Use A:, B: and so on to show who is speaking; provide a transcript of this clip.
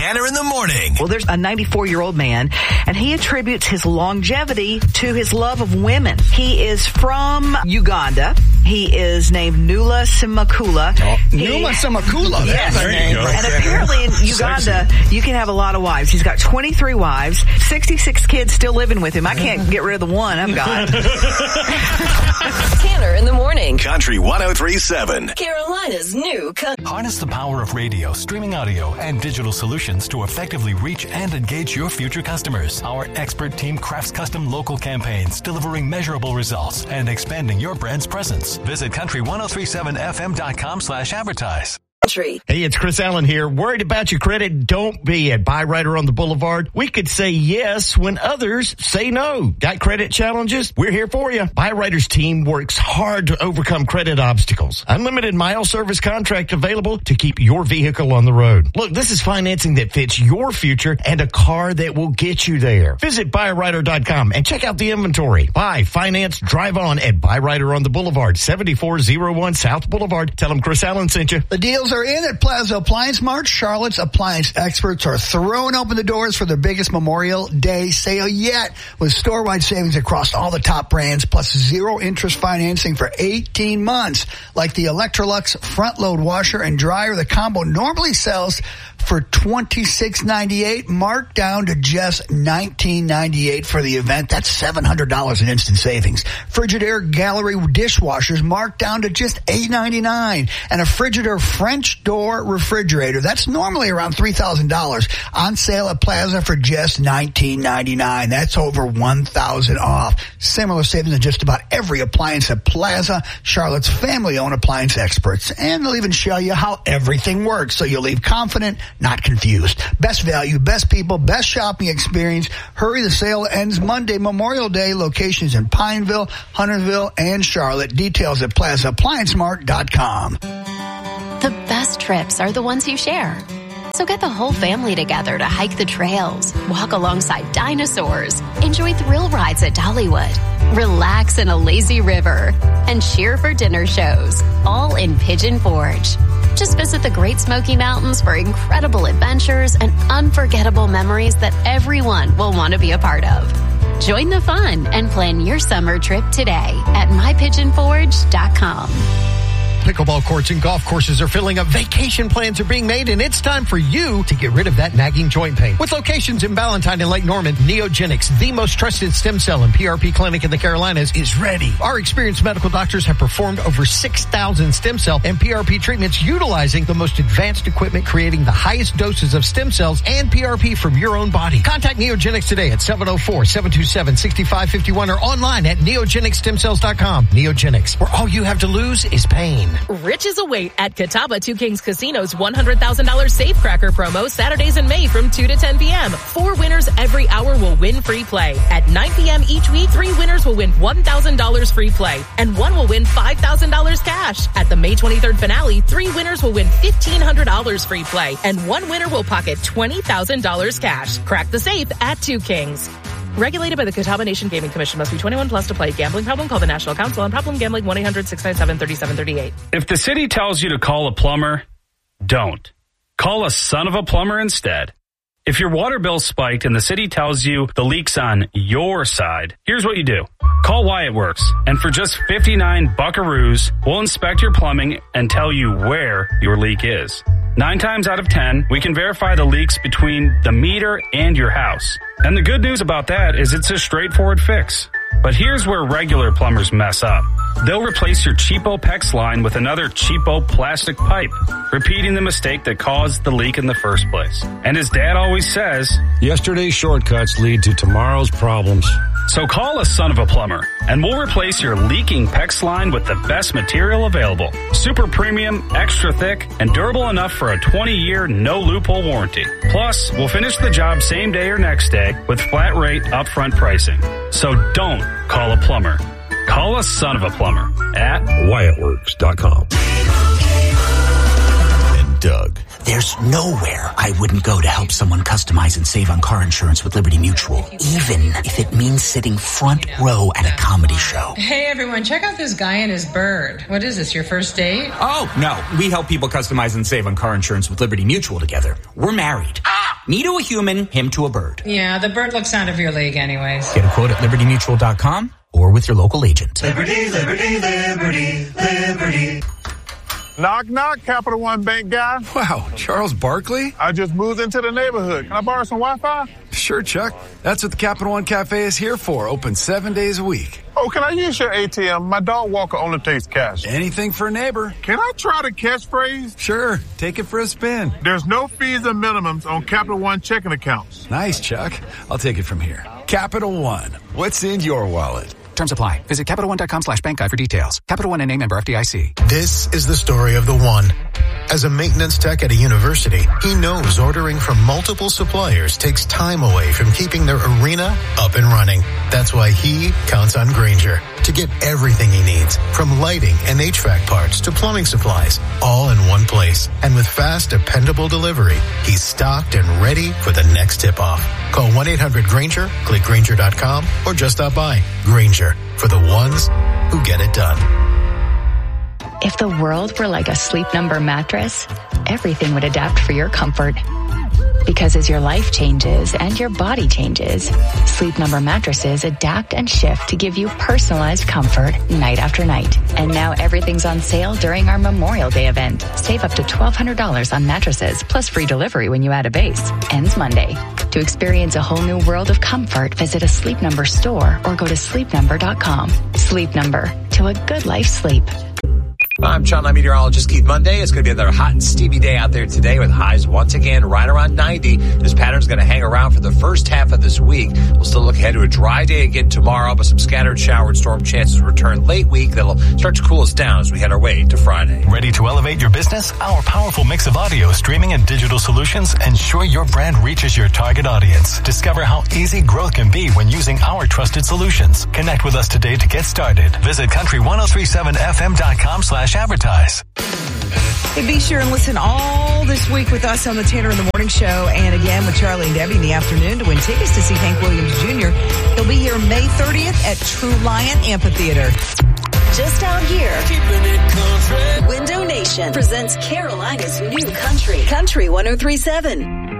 A: Tanner in the morning.
B: Well, there's a 94-year-old man, and he attributes his longevity to his love of women. He is from Uganda. He is named Nula Simakula.
C: Nula Simakula.
B: Yes.
C: There you go.
B: And apparently in Uganda, you can have a lot of wives. He's got 23 wives, 66 kids still living with him. I can't get rid of the one I've got.
D: Tanner in the morning.
A: Country 103.7.
D: Carolina's new country.
E: Harness the power of radio, streaming audio, and digital solutions to effectively reach and engage your future customers. Our expert team crafts custom local campaigns, delivering measurable results and expanding your brand's presence. Visit country1037fm.com/advertise.
C: Hey, it's Chris Allen here. Worried about your credit? Don't be. At Byrider on the Boulevard, we could say yes when others say no. Got credit challenges? We're here for you. Byrider's team works hard to overcome credit obstacles. Unlimited mile service contract available to keep your vehicle on the road. Look, this is financing that fits your future and a car that will get you there. Visit Byrider.com and check out the inventory. Buy, finance, drive on at Byrider on the Boulevard, 7401 South Boulevard. Tell them Chris Allen sent you.
F: The deals are in at Plaza Appliance Mart. Charlotte's appliance experts are throwing open the doors for their biggest Memorial Day sale yet, with store-wide savings across all the top brands, plus zero interest financing for 18 months. Like the Electrolux front-load washer and dryer, the combo normally sells for $26.98, marked down to just $19.98 for the event. That's $700 in instant savings. Frigidaire Gallery dishwashers marked down to just $8.99, and a Frigidaire French door refrigerator that's normally around $3,000 on sale at Plaza for just $19.99. That's over $1,000 off. Similar savings on just about every appliance at Plaza. Charlotte's family-owned appliance experts, and they'll even show you how everything works, so you'll leave confident, not confused. Best value, best people, best shopping experience. Hurry, the sale ends Monday, Memorial Day. Locations in Pineville, Huntersville, and Charlotte. Details at PlazaApplianceMart.com.
G: The best trips are the ones you share. So get the whole family together to hike the trails, walk alongside dinosaurs, enjoy thrill rides at Dollywood, relax in a lazy river, and cheer for dinner shows, all in Pigeon Forge. Just visit the Great Smoky Mountains for incredible adventures and unforgettable memories that everyone will want to be a part of. Join the fun and plan your summer trip today at mypigeonforge.com.
C: Pickleball courts and golf courses are filling up. Vacation plans are being made, and it's time for you to get rid of that nagging joint pain. With locations in Ballantyne and Lake Norman, Neogenics, the most trusted stem cell and PRP clinic in the Carolinas, is ready. Our experienced medical doctors have performed over 6,000 stem cell and PRP treatments utilizing the most advanced equipment, creating the highest doses of stem cells and PRP from your own body. Contact Neogenics today at 704-727-6551 or online at neogenicstemcells.com. Neogenics, where all you have to lose is pain.
H: Riches await at Catawba Two Kings Casino's $100,000 Safe Cracker promo Saturdays in May from 2 to 10 p.m. 4 winners every hour will win free play. At 9 p.m. each week, 3 winners will win $1,000 free play, and 1 will win $5,000 cash. At the May 23rd finale, 3 winners will win $1,500 free play, and 1 winner will pocket $20,000 cash. Crack the safe at Two Kings. Regulated by the Catawba Nation Gaming Commission. Must be 21 plus to play. Gambling problem? Call the National Council on Problem Gambling 1-800-697-3738.
I: If the city tells you to call a plumber, don't. Call a son of a plumber instead. If your water bill spiked and the city tells you the leak's on your side, here's what you do. Call Wyatt Works, and for just 59 buckaroos, we'll inspect your plumbing and tell you where your leak is. 9 times out of 10, we can verify the leaks between the meter and your house. And the good news about that is it's a straightforward fix. But here's where regular plumbers mess up. They'll replace your cheapo PEX line with another cheapo plastic pipe, repeating the mistake that caused the leak in the first place. And as Dad always says,
J: yesterday's shortcuts lead to tomorrow's problems.
I: So call a son of a plumber, and we'll replace your leaking PEX line with the best material available. Super premium, extra thick, and durable enough for a 20-year no-loophole warranty. Plus, we'll finish the job same day or next day with flat rate upfront pricing. So don't call a plumber. Call a son of a plumber at
J: WyattWorks.com.
A: And Doug.
K: There's nowhere I wouldn't go to help someone customize and save on car insurance with Liberty Mutual, even if it means sitting front row at a comedy show.
L: Hey, everyone, check out this guy and his bird. What is this, your first date?
M: Oh, no. We help people customize and save on car insurance with Liberty Mutual together. We're married.
K: Me to a human, him to a bird.
L: Yeah, the bird looks out of your league anyways.
K: Get a quote at LibertyMutual.com or with your local agent.
M: Liberty, liberty, liberty, liberty.
N: Knock, knock, Capital One Bank guy.
O: Wow, Charles Barkley?
N: I just moved into the neighborhood. Can I borrow some Wi-Fi?
O: Sure, Chuck. That's what the Capital One Cafe is here for. Open 7 days a week.
N: Oh, can I use your ATM? My dog walker only takes cash.
O: Anything for a neighbor.
N: Can I try the catchphrase?
O: Sure. Take it for a spin.
N: There's no fees and minimums on Capital One checking accounts.
O: Nice, Chuck. I'll take it from here. Capital One. What's in your wallet?
K: Terms apply. Visit CapitalOne.com/bank guide for details. Capital One NA member FDIC.
P: This is the story of the one. As a maintenance tech at a university, he knows ordering from multiple suppliers takes time away from keeping their arena up and running. That's why he counts on Grainger to get everything he needs, from lighting and HVAC parts to plumbing supplies, all in one place. And with fast, dependable delivery, he's stocked and ready for the next tip-off. Call 1-800-GRAINGER, click Grainger.com, or just stop by. Grainger, for the ones who get it done.
Q: If the world were like a Sleep Number mattress, everything would adapt for your comfort. Because as your life changes and your body changes, Sleep Number mattresses adapt and shift to give you personalized comfort night after night. And now everything's on sale during our Memorial Day event. Save up to $1,200 on mattresses, plus free delivery when you add a base. Ends Monday. To experience a whole new world of comfort, visit a Sleep Number store or go to sleepnumber.com. Sleep Number. To a good life sleep.
R: I'm Channel 9 meteorologist Keith Monday. It's going to be another hot and steamy day out there today with highs once again right around 90. This pattern's going to hang around for the first half of this week. We'll still look ahead to a dry day again tomorrow, but some scattered shower and storm chances return late week. That'll start to cool us down as we head our way to Friday.
E: Ready to elevate your business? Our powerful mix of audio, streaming, and digital solutions ensure your brand reaches your target audience. Discover how easy growth can be when using our trusted solutions. Connect with us today to get started. Visit country1037fm.com/advertise.
B: Hey, be sure and listen all this week with us on the Tanner in the Morning Show, and again with Charlie and Debbie in the afternoon to win tickets to see Hank Williams Jr. He'll be here May 30th at True Lion Amphitheater.
D: Just out here, Window Nation presents Carolina's new country, Country 103.7.